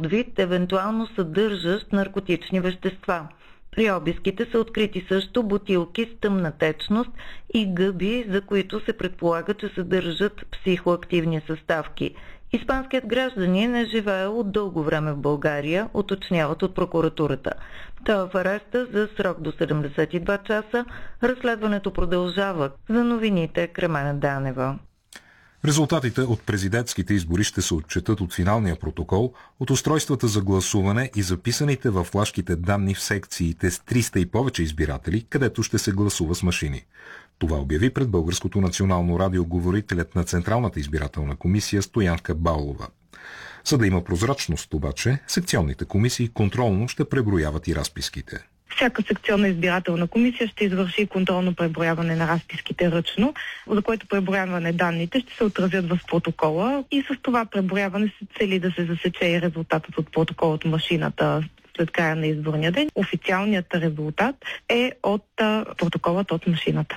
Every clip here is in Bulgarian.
от вид, евентуално съдържащ наркотични вещества. При обиските са открити също бутилки с тъмна течност и гъби, за които се предполага, че съдържат психоактивни съставки. Испанският гражданин е живеел от дълго време в България, уточняват от прокуратурата. Той е в ареста за срок до 72 часа. Разследването продължава. За новините Кремена Данева. Резултатите от президентските избори ще се отчетат от финалния протокол, от устройствата за гласуване и записаните във флашките данни в секциите с 300 и повече избиратели, където ще се гласува с машини. Това обяви пред Българското национално радио говорителят на Централната избирателна комисия Стоянка Балова. За да има прозрачност обаче, секционните комисии контролно ще преброяват и разписките. Всяка секционна избирателна комисия ще извърши контролно преброяване на разписките ръчно, за което преброяване данните ще се отразят в протокола и с това преброяване се цели да се засече и резултатът от протокола от машината след края на изборния ден. Официалният резултат е от протоколът от машината.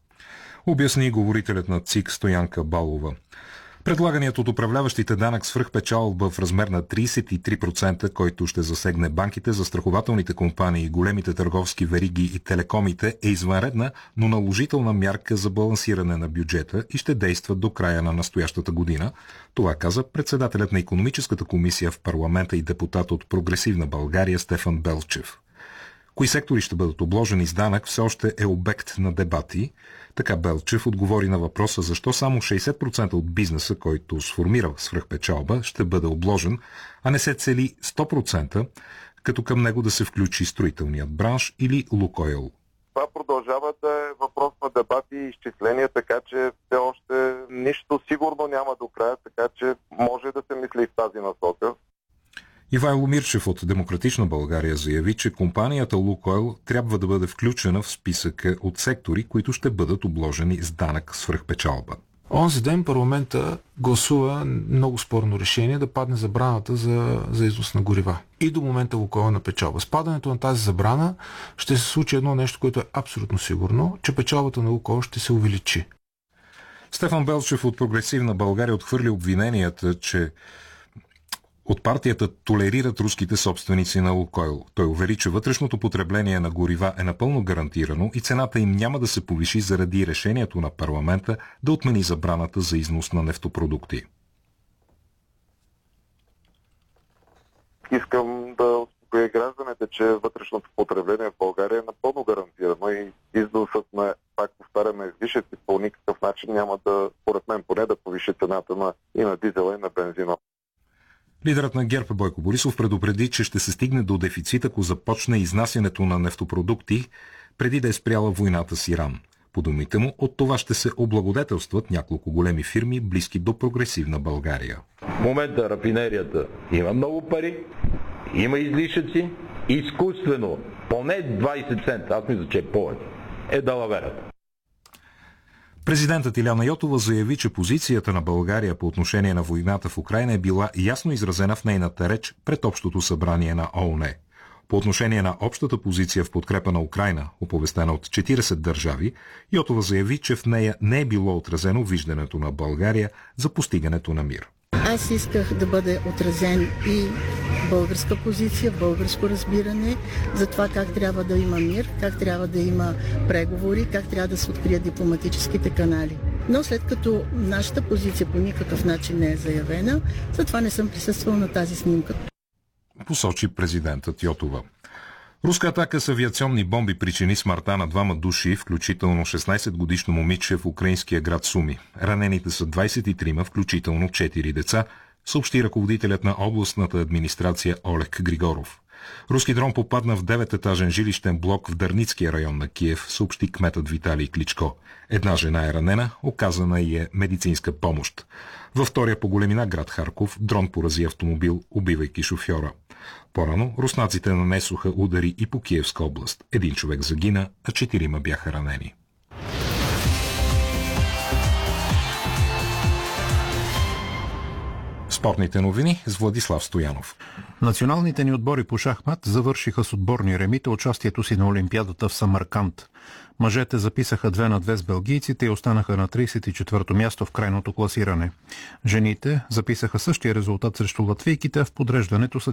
Обясни говорителят на ЦИК Стоянка Балова. Предлаганият от управляващите данък свръхпечалба в размер на 33%, който ще засегне банките, застрахователните компании, големите търговски вериги и телекомите, е извънредна, но наложителна мярка за балансиране на бюджета и ще действа до края на настоящата година. Това каза председателят на икономическата комисия в парламента и депутат от Прогресивна България Стефан Белчев. Кои сектори ще бъдат обложени с данък все още е обект на дебати. Така Белчев отговори на въпроса защо само 60% от бизнеса, който сформира свръхпечалба, ще бъде обложен, а не се цели 100%, като към него да се включи строителният бранш или Лукойл. Това продължава да е въпрос на дебати и изчисления, така че все още нищо сигурно няма до края, така че може да се мисли и в тази насока. Ивайло Мирчев от Демократична България заяви, че компанията Лукойл трябва да бъде включена в списъка от сектори, които ще бъдат обложени с данък свръхпечалба. Онзи ден парламента гласува много спорно решение да падне забраната за износ на горива. И до момента Лукойл на печалба. С падането на тази забрана ще се случи едно нещо, което е абсолютно сигурно, че печалбата на Лукойл ще се увеличи. Стефан Белчев от Прогресивна България отхвърли обвиненията, че от партията толерират руските собственици на Лукойл. Той увери, че вътрешното потребление на горива е напълно гарантирано и цената им няма да се повиши заради решението на парламента да отмени забраната за износ на нефтопродукти. Искам да успокоя гражданите, че вътрешното потребление в България е напълно гарантирано и износът на, пак повтаряме, излишъци по никакъв начин няма да, според мен поне, да повиши цената и на дизела, и на бензина. Лидерът на ГЕРБ Бойко Борисов предупреди, че ще се стигне до дефицит, ако започне изнасянето на нефтопродукти, преди да е спряла войната с Иран. По думите му, от това ще се облагодетелстват няколко големи фирми, близки до Прогресивна България. В момента рафинерията има много пари, има излишъци, изкуствено, поне 20 цента, аз мисля, че е повече, е далаверата. Президентът Иляна Йотова заяви, че позицията на България по отношение на войната в Украйна е била ясно изразена в нейната реч пред Общото събрание на ООН. По отношение на общата позиция в подкрепа на Украйна, оповестена от 40 държави, Йотова заяви, че в нея не е било отразено виждането на България за постигането на мир. Аз исках да бъде отразен и българска позиция, българско разбиране за това как трябва да има мир, как трябва да има преговори, как трябва да се открият дипломатическите канали. Но след като нашата позиция по никакъв начин не е заявена, затова не съм присъствал на тази снимка. Посочи президентът Йотова. Руска атака с авиационни бомби причини смъртта на двама души, включително 16-годишно момиче в украинския град Суми. Ранените са 23, включително 4 деца, съобщи ръководителят на областната администрация Олег Григоров. Руски дрон попадна в 9-етажен жилищен блок в Дърницкия район на Киев, съобщи кметът Виталий Кличко. Една жена е ранена, оказана и е медицинска помощ. Във втория по големина град Харков дрон порази автомобил, убивайки шофьора. По-рано руснаците нанесоха удари и по Киевска област. 1 човек загина, а 4 бяха ранени. Спортните новини с Владислав Стоянов. Националните ни отбори по шахмат завършиха с отборни ремите участието си на Олимпиадата в Самарканд. Мъжете записаха 2-2 с белгийците и останаха на 34-то място в крайното класиране. Жените записаха същия резултат срещу латвийките, в подреждането са